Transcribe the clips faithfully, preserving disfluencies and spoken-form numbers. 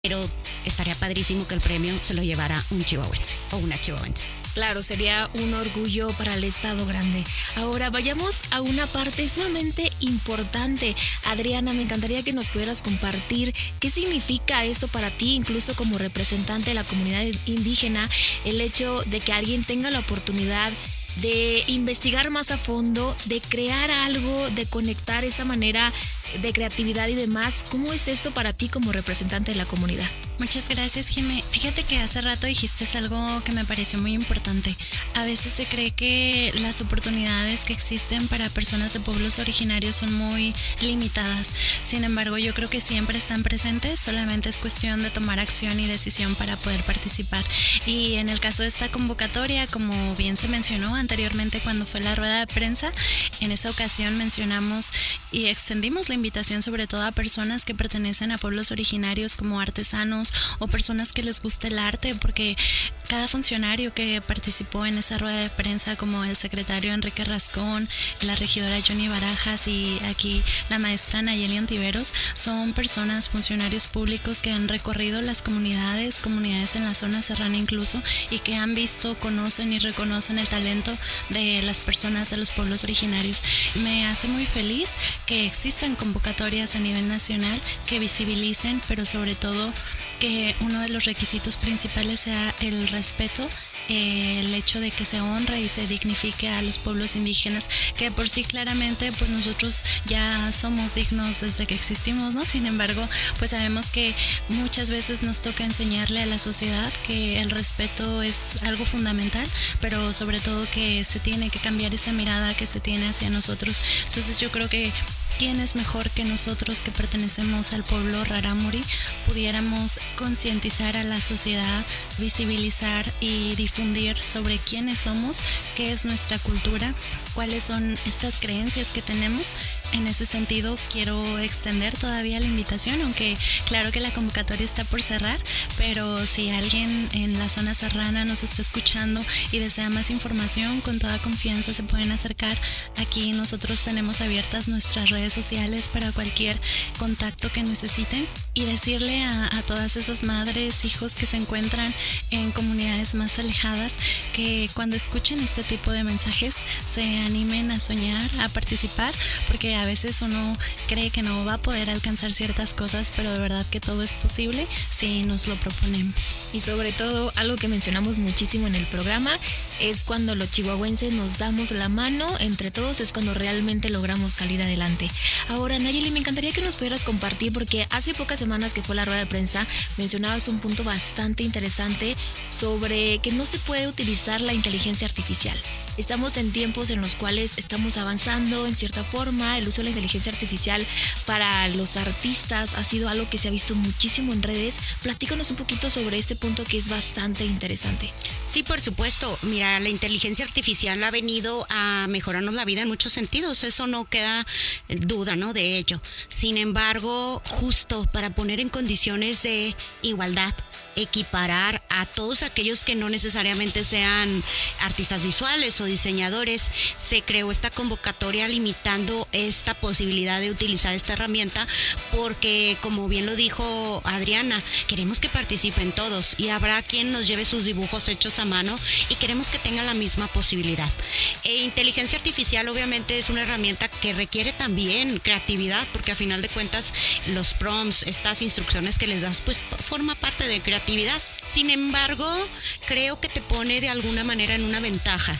pero estaría padrísimo que el premio se lo llevara un chihuahuense o una chihuahuense. Claro, sería un orgullo para el Estado Grande. Ahora vayamos a una parte sumamente importante. Adriana, me encantaría que nos pudieras compartir qué significa esto para ti, incluso como representante de la comunidad indígena, el hecho de que alguien tenga la oportunidad de investigar más a fondo, de crear algo, de conectar esa manera de creatividad y demás. ¿Cómo es esto para ti como representante de la comunidad? Muchas gracias, Jimé. Fíjate que hace rato dijiste algo que me pareció muy importante. A veces se cree que las oportunidades que existen para personas de pueblos originarios son muy limitadas. Sin embargo, yo creo que siempre están presentes, solamente es cuestión de tomar acción y decisión para poder participar. Y en el caso de esta convocatoria, como bien se mencionó anteriormente cuando fue la rueda de prensa, en esa ocasión mencionamos y extendimos la invitación sobre todo a personas que pertenecen a pueblos originarios como artesanos o personas que les gusta el arte, porque cada funcionario que participó en esa rueda de prensa, como el secretario Enrique Rascón, la regidora Johnny Barajas y aquí la maestra Nayeli Ontiveros, son personas, funcionarios públicos que han recorrido las comunidades, comunidades en la zona serrana incluso, y que han visto, conocen y reconocen el talento de las personas de los pueblos originarios. Me hace muy feliz que existan convocatorias a nivel nacional que visibilicen, pero sobre todo que uno de los requisitos principales sea el respeto, eh, el hecho de que se honre y se dignifique a los pueblos indígenas, que por sí claramente pues nosotros ya somos dignos desde que existimos, ¿no? Sin embargo, pues sabemos que muchas veces nos toca enseñarle a la sociedad que el respeto es algo fundamental, pero sobre todo que se tiene que cambiar esa mirada que se tiene hacia nosotros. Entonces yo creo que ¿quién es mejor que nosotros que pertenecemos al pueblo rarámuri pudiéramos concientizar a la sociedad, visibilizar y difundir sobre quiénes somos, qué es nuestra cultura, cuáles son estas creencias que tenemos? En ese sentido, quiero extender todavía la invitación, aunque claro que la convocatoria está por cerrar, pero si alguien en la zona serrana nos está escuchando y desea más información, con toda confianza se pueden acercar. Aquí nosotros tenemos abiertas nuestras redes sociales para cualquier contacto que necesiten, y decirle a, a todas esas madres, hijos que se encuentran en comunidades más alejadas, que cuando escuchen este tipo de mensajes se animen a soñar, a participar, porque a veces uno cree que no va a poder alcanzar ciertas cosas, pero de verdad que todo es posible si nos lo proponemos. Y sobre todo, algo que mencionamos muchísimo en el programa es cuando los chihuahuenses nos damos la mano entre todos, es cuando realmente logramos salir adelante. Ahora, Nayeli, me encantaría que nos pudieras compartir, porque hace pocas semanas que fue la rueda de prensa, mencionabas un punto bastante interesante sobre que no se puede utilizar la inteligencia artificial. Estamos en tiempos en los cuales estamos avanzando en cierta forma. El uso de la inteligencia artificial para los artistas ha sido algo que se ha visto muchísimo en redes. Platícanos un poquito sobre este punto que es bastante interesante. Sí, por supuesto. Mira, la inteligencia artificial ha venido a mejorarnos la vida en muchos sentidos. Eso no queda duda, ¿no?, de ello. Sin embargo, justo para poner en condiciones de igualdad, equiparar a todos aquellos que no necesariamente sean artistas visuales o diseñadores, se creó esta convocatoria limitando esta posibilidad de utilizar esta herramienta, porque como bien lo dijo Adriana, queremos que participen todos y habrá quien nos lleve sus dibujos hechos a mano y queremos que tengan la misma posibilidad. E inteligencia artificial obviamente es una herramienta que requiere también creatividad, porque a final de cuentas los prompts, estas instrucciones que les das, pues forma parte de creatividad. Sin embargo, creo que te pone de alguna manera en una ventaja.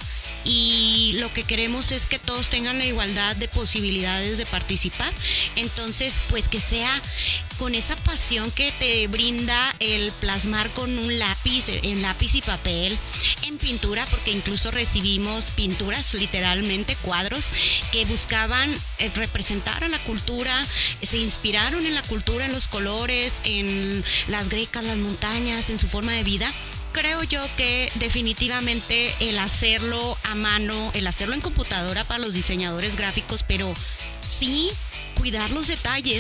Y lo que queremos es que todos tengan la igualdad de posibilidades de participar. Entonces, pues que sea con esa pasión que te brinda el plasmar con un lápiz, en lápiz y papel, en pintura, porque incluso recibimos pinturas, literalmente cuadros, que buscaban representar a la cultura, se inspiraron en la cultura, en los colores, en las grecas, las montañas, en su forma de vida. Creo yo que definitivamente el hacerlo a mano, el hacerlo en computadora para los diseñadores gráficos, pero sí cuidar los detalles,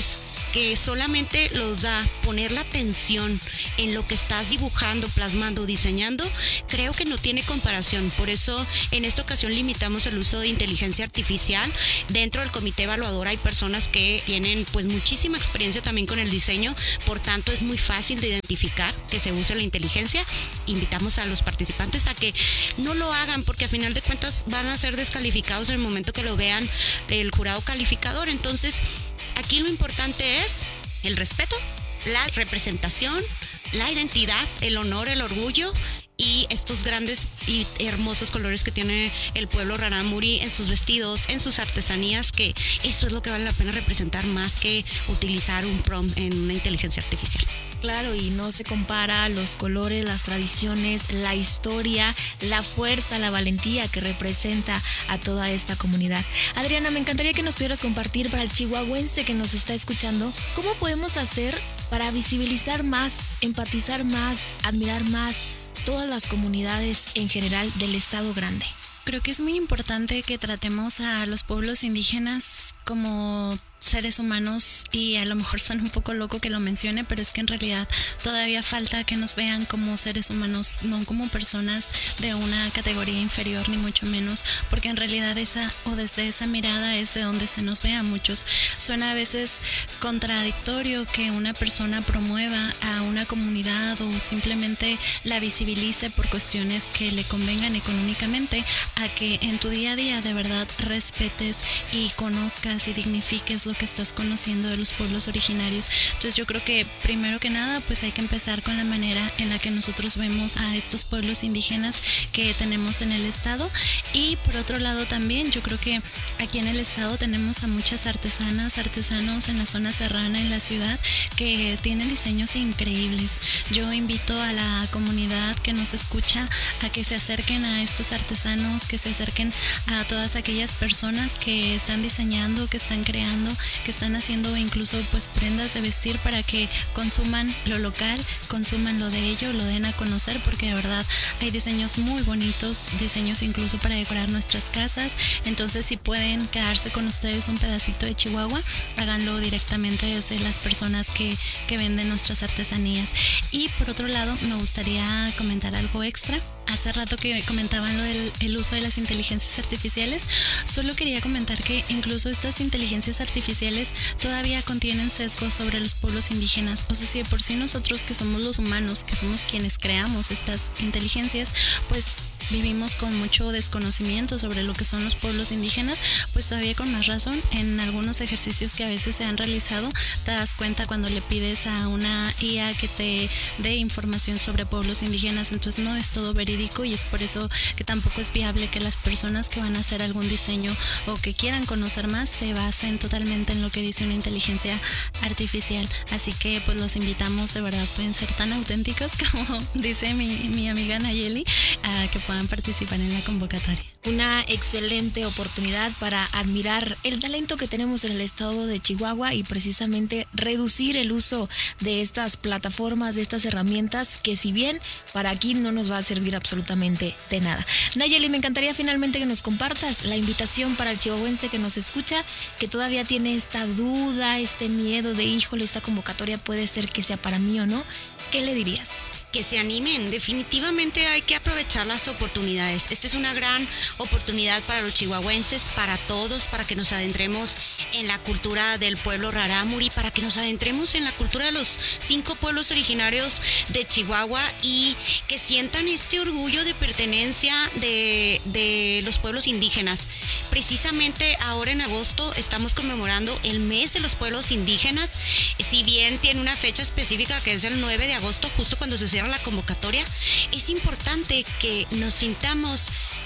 que solamente los da poner la atención en lo que estás dibujando, plasmando, diseñando, creo que no tiene comparación. Por eso en esta ocasión limitamos el uso de inteligencia artificial. Dentro del comité evaluador hay personas que tienen pues muchísima experiencia también con el diseño, por tanto es muy fácil de identificar que se use la inteligencia. Invitamos a los participantes a que no lo hagan, porque a final de cuentas van a ser descalificados en el momento que lo vean el jurado calificador. Entonces aquí lo importante es el respeto, la representación, la identidad, el honor, el orgullo y estos grandes y hermosos colores que tiene el pueblo rarámuri en sus vestidos, en sus artesanías, que eso es lo que vale la pena representar más que utilizar un prompt en una inteligencia artificial. Claro, y no se compara los colores, las tradiciones, la historia, la fuerza, la valentía que representa a toda esta comunidad. Adriana, me encantaría que nos pudieras compartir para el chihuahuense que nos está escuchando, ¿cómo podemos hacer para visibilizar más, empatizar más, admirar más todas las comunidades en general del Estado Grande? Creo que es muy importante que tratemos a los pueblos indígenas como seres humanos, y a lo mejor suena un poco loco que lo mencione, pero es que en realidad todavía falta que nos vean como seres humanos, no como personas de una categoría inferior ni mucho menos, porque en realidad esa o desde esa mirada es de donde se nos ve a muchos. Suena a veces contradictorio que una persona promueva a una comunidad o simplemente la visibilice por cuestiones que le convengan económicamente, a que en tu día a día de verdad respetes y conozcas y dignifiques lo que estás conociendo de los pueblos originarios. Entonces yo creo que primero que nada pues hay que empezar con la manera en la que nosotros vemos a estos pueblos indígenas que tenemos en el estado, y por otro lado también yo creo que aquí en el estado tenemos a muchas artesanas, artesanos en la zona serrana, en la ciudad, que tienen diseños increíbles. Yo invito a la comunidad que nos escucha a que se acerquen a estos artesanos, que se acerquen a todas aquellas personas que están diseñando, que están creando, que están haciendo incluso pues prendas de vestir, para que consuman lo local, consuman lo de ello, lo den a conocer, porque de verdad hay diseños muy bonitos, diseños incluso para decorar nuestras casas. Entonces si pueden quedarse con ustedes un pedacito de Chihuahua, háganlo directamente desde las personas que, que venden nuestras artesanías. Y por otro lado me gustaría comentar algo extra. Hace rato que comentaban lo del el uso de las inteligencias artificiales, solo quería comentar que incluso estas inteligencias artificiales todavía contienen sesgos sobre los pueblos indígenas. O sea, si de por sí nosotros, que somos los humanos, que somos quienes creamos estas inteligencias, pues vivimos con mucho desconocimiento sobre lo que son los pueblos indígenas, pues todavía con más razón en algunos ejercicios que a veces se han realizado te das cuenta cuando le pides a una I A que te dé información sobre pueblos indígenas. Entonces no es todo verídico, y es por eso que tampoco es viable que las personas que van a hacer algún diseño o que quieran conocer más se basen totalmente en lo que dice una inteligencia artificial. Así que pues los invitamos, de verdad pueden ser tan auténticos como dice mi, mi amiga Nayeli, a que puedan participar en la convocatoria. Una excelente oportunidad para admirar el talento que tenemos en el estado de Chihuahua y precisamente reducir el uso de estas plataformas, de estas herramientas que, si bien para aquí no nos va a servir absolutamente de nada. Nayeli, me encantaría finalmente que nos compartas la invitación para el chihuahuense que nos escucha, que todavía tiene esta duda, este miedo de híjole, esta convocatoria puede ser que sea para mí o no. ¿Qué le dirías? Que se animen, definitivamente hay que aprovechar las oportunidades. Esta es una gran oportunidad para los chihuahuenses, para todos, para que nos adentremos en la cultura del pueblo rarámuri, para que nos adentremos en la cultura de los cinco pueblos originarios de Chihuahua y que sientan este orgullo de pertenencia de, de los pueblos indígenas. Precisamente ahora en agosto estamos conmemorando el mes de los pueblos indígenas, si bien tiene una fecha específica que es el nueve de agosto, justo cuando se cierra la convocatoria. Es importante que nos sintamos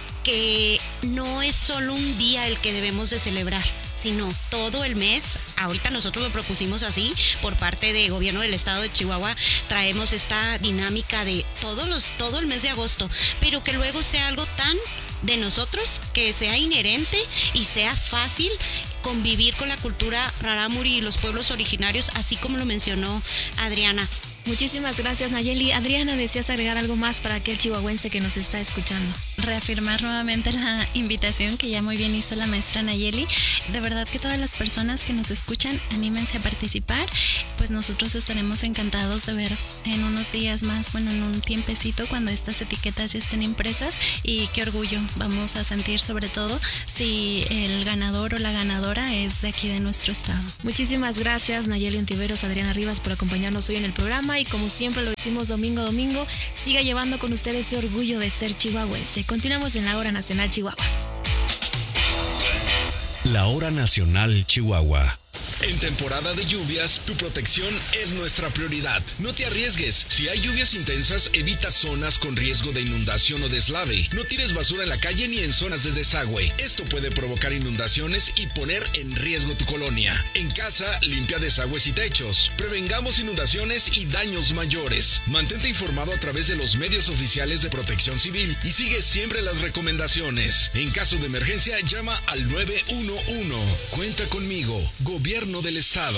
que no es solo un día el que debemos de celebrar, sino todo el mes. Ahorita nosotros lo propusimos así, por parte del gobierno del estado de Chihuahua, traemos esta dinámica de todos los, todo el mes de agosto, pero que luego sea algo tan de nosotros, que sea inherente y sea fácil convivir con la cultura rarámuri y los pueblos originarios, así como lo mencionó Adriana. Muchísimas gracias, Nayeli. Adriana, ¿deseas agregar algo más para aquel chihuahuense que nos está escuchando? Reafirmar nuevamente la invitación que ya muy bien hizo la maestra Nayeli. De verdad que todas las personas que nos escuchan, anímense a participar. Pues nosotros estaremos encantados de ver en unos días más, bueno, en un tiempecito, cuando estas etiquetas ya estén impresas. Y qué orgullo vamos a sentir, sobre todo si el ganador o la ganadora es de aquí de nuestro estado. Muchísimas gracias, Nayeli Ontiveros, Adriana Rivas, por acompañarnos hoy en el programa. Y como siempre lo decimos domingo a domingo, siga llevando con ustedes ese orgullo de ser chihuahuense. Continuamos en la Hora Nacional Chihuahua. La Hora Nacional Chihuahua. En temporada de lluvias, tu protección es nuestra prioridad. No te arriesgues. Si hay lluvias intensas, evita zonas con riesgo de inundación o deslave. No tires basura en la calle ni en zonas de desagüe. Esto puede provocar inundaciones y poner en riesgo tu colonia. En casa, limpia desagües y techos. Prevengamos inundaciones y daños mayores. Mantente informado a través de los medios oficiales de Protección Civil y sigue siempre las recomendaciones. En caso de emergencia, llama al nueve uno uno. Cuenta conmigo. Gobierno del Estado.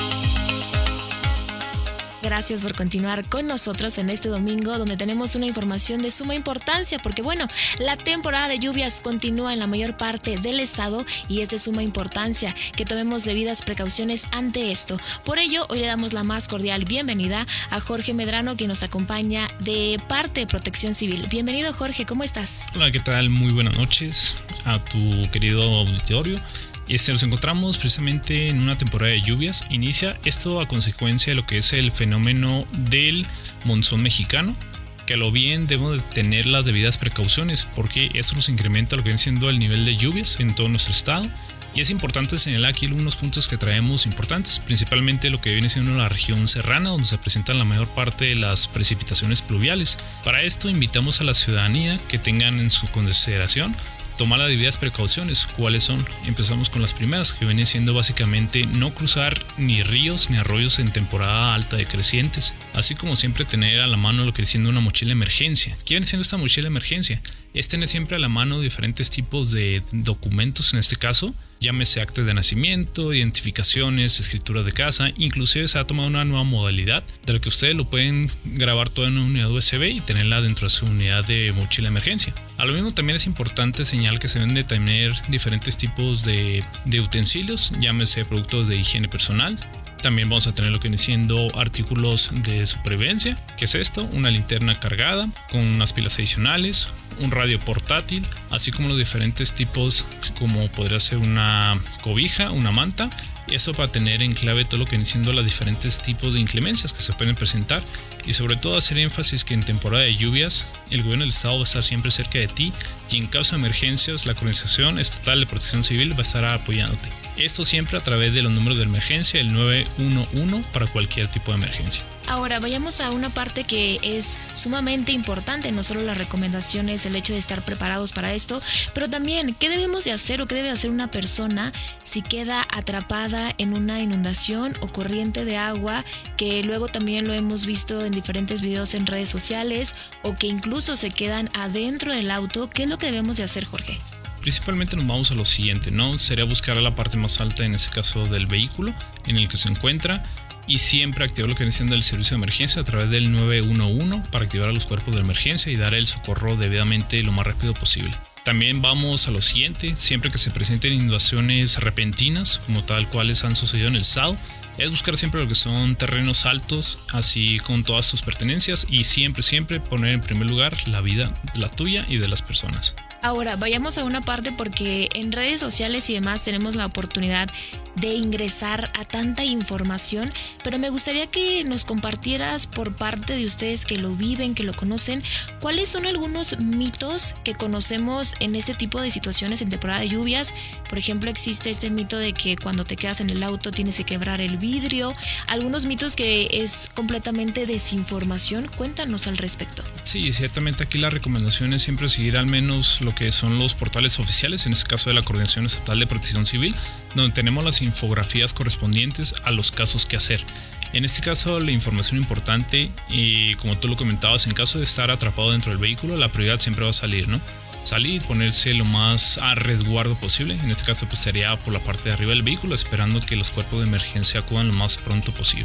Gracias por continuar con nosotros en este domingo, donde tenemos una información de suma importancia, porque bueno, la temporada de lluvias continúa en la mayor parte del estado y es de suma importancia que tomemos debidas precauciones ante esto. Por ello, hoy le damos la más cordial bienvenida a Jorge Medrano, que nos acompaña de parte de Protección Civil. Bienvenido, Jorge, ¿cómo estás? Hola, ¿qué tal? Muy buenas noches a tu querido auditorio. Este, nos encontramos precisamente en una temporada de lluvias. Inicia esto a consecuencia de lo que es el fenómeno del monzón mexicano, que a lo bien debemos de tener las debidas precauciones, porque esto nos incrementa lo que viene siendo el nivel de lluvias en todo nuestro estado. Y es importante señalar aquí algunos puntos que traemos importantes, principalmente lo que viene siendo la región serrana, donde se presentan la mayor parte de las precipitaciones pluviales. Para esto invitamos a la ciudadanía que tengan en su consideración tomar las debidas precauciones. ¿Cuáles son? Empezamos con las primeras, que viene siendo básicamente no cruzar ni ríos ni arroyos en temporada alta de crecientes, así como siempre tener a la mano lo que viene siendo una mochila de emergencia. ¿Qué viene siendo esta mochila de emergencia? Es tener siempre a la mano diferentes tipos de documentos, en este caso, llámese actas de nacimiento, identificaciones, escrituras de casa. Inclusive se ha tomado una nueva modalidad de la que ustedes lo pueden grabar todo en una unidad U S B y tenerla dentro de su unidad de mochila de emergencia. A lo mismo también es importante señalar que se deben de tener diferentes tipos de, de utensilios, llámese productos de higiene personal. También vamos a tener lo que viene siendo artículos de supervivencia. ¿Qué es esto? Una linterna cargada con unas pilas adicionales, un radio portátil, así como los diferentes tipos como podría ser una cobija, una manta. Y esto para tener en clave todo lo que viene siendo los diferentes tipos de inclemencias que se pueden presentar. Y sobre todo hacer énfasis que en temporada de lluvias el gobierno del estado va a estar siempre cerca de ti y en caso de emergencias la Coordinación Estatal de Protección Civil va a estar apoyándote. Esto siempre a través de los números de emergencia, el nueve uno uno para cualquier tipo de emergencia. Ahora vayamos a una parte que es sumamente importante, no solo las recomendaciones, el hecho de estar preparados para esto, pero también qué debemos de hacer o qué debe hacer una persona si queda atrapada en una inundación o corriente de agua, que luego también lo hemos visto en diferentes videos en redes sociales, o que incluso se quedan adentro del auto. ¿Qué es lo que debemos de hacer, Jorge? Principalmente nos vamos a lo siguiente, ¿no? Sería buscar la parte más alta, en este caso del vehículo en el que se encuentra, y siempre activar lo que viene siendo el servicio de emergencia a través del nueve uno uno para activar a los cuerpos de emergencia y dar el socorro debidamente lo más rápido posible. También vamos a lo siguiente, siempre que se presenten inundaciones repentinas, como tal cuales han sucedido en el estado, es buscar siempre lo que son terrenos altos, así con todas sus pertenencias, y siempre, siempre poner en primer lugar la vida, la tuya y de las personas. Ahora, vayamos a una parte porque en redes sociales y demás tenemos la oportunidad de ingresar a tanta información, pero me gustaría que nos compartieras por parte de ustedes que lo viven, que lo conocen, cuáles son algunos mitos que conocemos en este tipo de situaciones en temporada de lluvias. Por ejemplo, existe este mito de que cuando te quedas en el auto tienes que quebrar el vidrio, algunos mitos que es completamente desinformación. Cuéntanos al respecto. Sí, ciertamente aquí la recomendación es siempre seguir al menos lo que son los portales oficiales, en este caso de la Coordinación Estatal de Protección Civil, donde tenemos las infografías correspondientes a los casos que hacer. En este caso, la información importante, y como tú lo comentabas, en caso de estar atrapado dentro del vehículo, la prioridad siempre va a salir, ¿no? Salir, ponerse lo más a resguardo posible. En este caso, pues sería por la parte de arriba del vehículo, esperando que los cuerpos de emergencia acudan lo más pronto posible.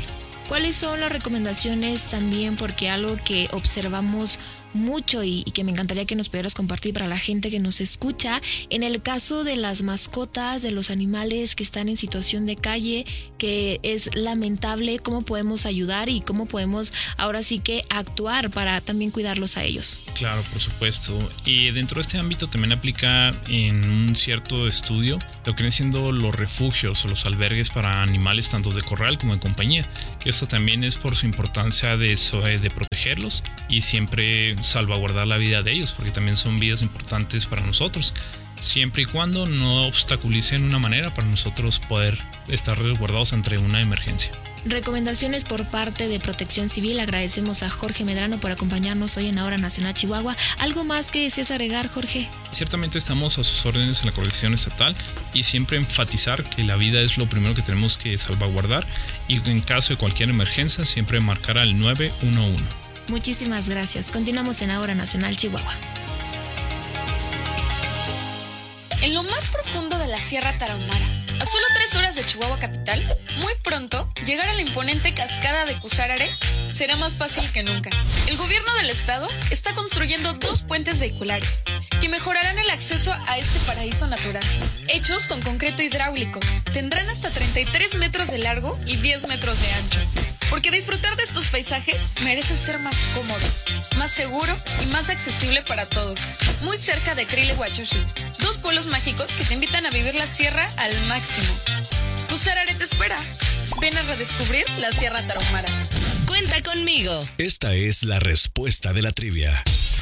¿Cuáles son las recomendaciones también? Porque algo que observamos mucho y, y que me encantaría que nos pudieras compartir para la gente que nos escucha, en el caso de las mascotas, de los animales que están en situación de calle, que es lamentable, cómo podemos ayudar y cómo podemos ahora sí que actuar para también cuidarlos a ellos. Claro, por supuesto. Y dentro de este ámbito también aplica en un cierto estudio lo que vienen siendo los refugios o los albergues para animales tanto de corral como de compañía, que esto también es por su importancia de, de protegerlos y siempre salvaguardar la vida de ellos, porque también son vidas importantes para nosotros, siempre y cuando no obstaculicen una manera para nosotros poder estar resguardados ante una emergencia. Recomendaciones por parte de Protección Civil. Agradecemos a Jorge Medrano por acompañarnos hoy en Ahora Nacional Chihuahua. ¿Algo más que desees agregar, Jorge? Ciertamente estamos a sus órdenes en la coordinación estatal y siempre enfatizar que la vida es lo primero que tenemos que salvaguardar y en caso de cualquier emergencia siempre marcar al nueve uno uno. Muchísimas gracias. Continuamos en Ahora Nacional Chihuahua. En lo más profundo de la Sierra Tarahumara, a solo tres horas de Chihuahua capital, muy pronto, llegar a la imponente cascada de Cusárare será más fácil que nunca. El gobierno del estado está construyendo dos puentes vehiculares que mejorarán el acceso a este paraíso natural. Hechos con concreto hidráulico, tendrán hasta treinta y tres metros de largo y diez metros de ancho. Porque disfrutar de estos paisajes merece ser más cómodo, más seguro y más accesible para todos. Muy cerca de Cril y Huachochi, dos pueblos mágicos que te invitan a vivir la sierra al máximo. Cusárare te espera. Ven a redescubrir la Sierra Tarahumara. Cuenta conmigo. Esta es la respuesta de la trivia.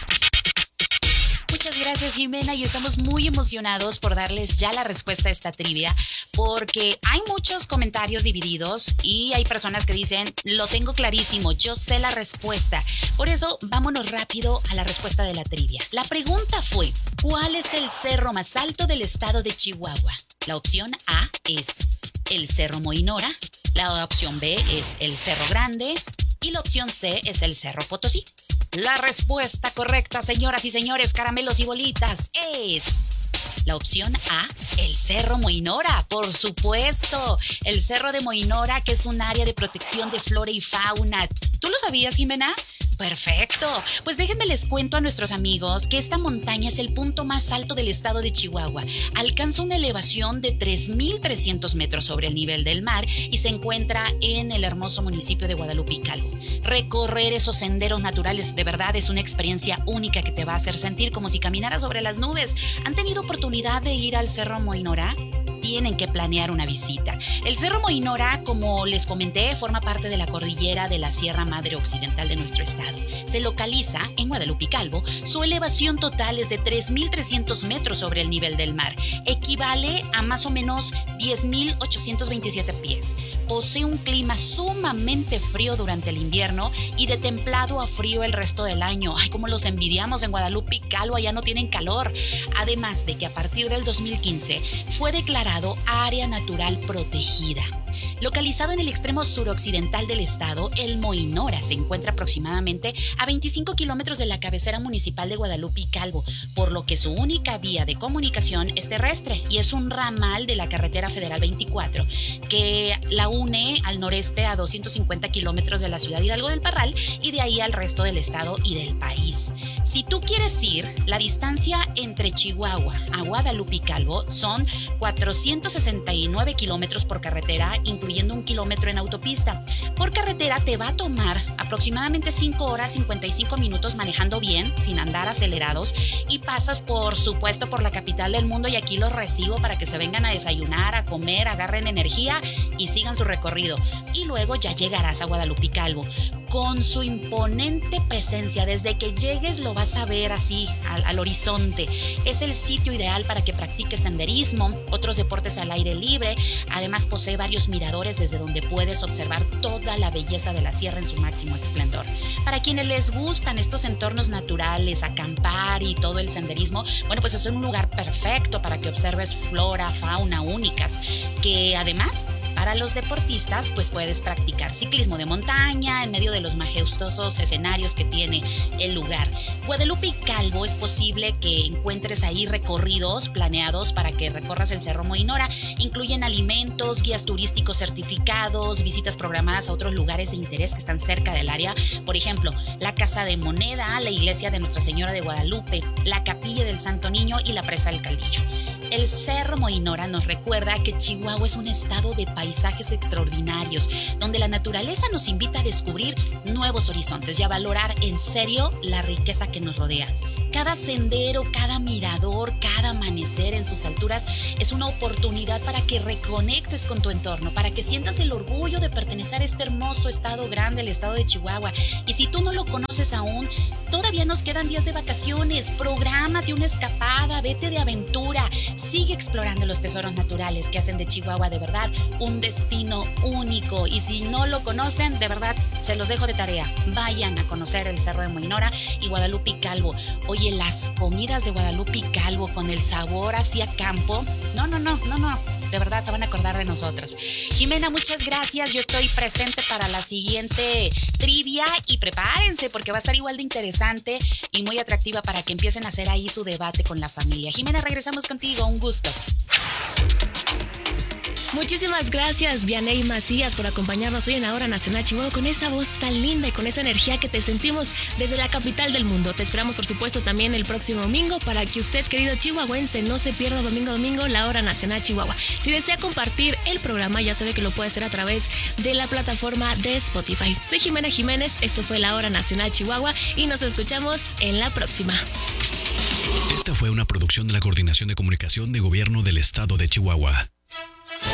Muchas gracias, Jimena, y estamos muy emocionados por darles ya la respuesta a esta trivia, porque hay muchos comentarios divididos y hay personas que dicen, lo tengo clarísimo, yo sé la respuesta. Por eso, vámonos rápido a la respuesta de la trivia. La pregunta fue, ¿cuál es el cerro más alto del estado de Chihuahua? La opción A es el Cerro Moinora, la opción B es el Cerro Grande y la opción C es el Cerro Potosí. La respuesta correcta, señoras y señores, caramelos y bolitas, es la opción A, el Cerro Moinora, por supuesto. El Cerro de Moinora, que es un área de protección de flora y fauna. ¿Tú lo sabías, Jimena? Perfecto. Pues déjenme les cuento a nuestros amigos que esta montaña es el punto más alto del estado de Chihuahua. Alcanza una elevación de tres mil trescientos metros sobre el nivel del mar y se encuentra en el hermoso municipio de Guadalupe y Calvo. Recorrer esos senderos naturales de verdad es una experiencia única que te va a hacer sentir como si caminaras sobre las nubes. ¿Han tenido oportunidad de ir al Cerro Moinora? Tienen que planear una visita. El Cerro Moinora, como les comenté, forma parte de la cordillera de la Sierra Madre Occidental de nuestro estado. Se localiza en Guadalupe y Calvo. Su elevación total es de tres mil trescientos metros sobre el nivel del mar. Equivale a más o menos diez mil ochocientos veintisiete pies. Posee un clima sumamente frío durante el invierno y de templado a frío el resto del año. Ay, cómo los envidiamos en Guadalupe y Calvo, allá no tienen calor. Además de que a partir del dos mil quince fue declarado área natural protegida. Localizado en el extremo suroccidental del estado, el Moinora se encuentra aproximadamente a veinticinco kilómetros de la cabecera municipal de Guadalupe y Calvo, por lo que su única vía de comunicación es terrestre y es un ramal de la carretera federal veinticuatro que la une al noreste a doscientos cincuenta kilómetros de la ciudad Hidalgo del Parral y de ahí al resto del estado y del país. Si tú quieres ir, la distancia entre Chihuahua a Guadalupe y Calvo son cuatrocientos sesenta y nueve kilómetros por carretera, incluyendo un kilómetro en autopista. Por carretera te va a tomar aproximadamente cinco horas cincuenta y cinco minutos manejando bien, sin andar acelerados, y pasas por supuesto por la capital del mundo y aquí los recibo para que se vengan a desayunar, a comer, agarren energía y sigan su recorrido. Y luego ya llegarás a Guadalupe y Calvo. Con su imponente presencia, desde que llegues lo vas a ver así al, al horizonte. Es el sitio ideal para que practiques senderismo, otros deportes al aire libre. Además posee varios miradores desde donde puedes observar toda la belleza de la sierra en su máximo esplendor. Para quienes les gustan estos entornos naturales, acampar y todo el senderismo, bueno, pues es un lugar perfecto para que observes flora, fauna únicas, que además Para los deportistas, pues puedes practicar ciclismo de montaña en medio de los majestuosos escenarios que tiene el lugar. Guadalupe y Calvo es posible que encuentres ahí recorridos planeados para que recorras el Cerro Moinora. Incluyen alimentos, guías turísticos certificados, visitas programadas a otros lugares de interés que están cerca del área. Por ejemplo, la Casa de Moneda, la iglesia de Nuestra Señora de Guadalupe, la Capilla del Santo Niño y la Presa del Caldillo. El Cerro Moinora nos recuerda que Chihuahua es un estado de paisajes extraordinarios, donde la naturaleza nos invita a descubrir nuevos horizontes y a valorar en serio la riqueza que nos rodea. Cada sendero, cada mirador, cada amanecer en sus alturas es una oportunidad para que reconectes con tu entorno, para que sientas el orgullo de pertenecer a este hermoso estado grande, el estado de Chihuahua. Y si tú no lo conoces aún, todavía nos quedan días de vacaciones. Prográmate una escapada, vete de aventura, sigue explorando los tesoros naturales que hacen de Chihuahua de verdad un destino único. Y si no lo conocen, de verdad, se los dejo de tarea. Vayan a conocer el Cerro de Moinora y Guadalupe y Calvo. Oye, las comidas de Guadalupe y Calvo con el sabor hacia campo, no, no, no, no, no, de verdad se van a acordar de nosotros. Jimena, muchas gracias, yo estoy presente para la siguiente trivia y prepárense porque va a estar igual de interesante y muy atractiva para que empiecen a hacer ahí su debate con la familia. Jimena, regresamos contigo, un gusto. Muchísimas gracias, Vianey Macías, por acompañarnos hoy en Ahora Nacional Chihuahua con esa voz tan linda y con esa energía que te sentimos desde la capital del mundo. Te esperamos, por supuesto, también el próximo domingo para que usted, querido chihuahuense, no se pierda domingo a domingo la Hora Nacional Chihuahua. Si desea compartir el programa, ya sabe que lo puede hacer a través de la plataforma de Spotify. Soy Jimena Jiménez, esto fue la Hora Nacional Chihuahua y nos escuchamos en la próxima. Esta fue una producción de la Coordinación de Comunicación de Gobierno del Estado de Chihuahua.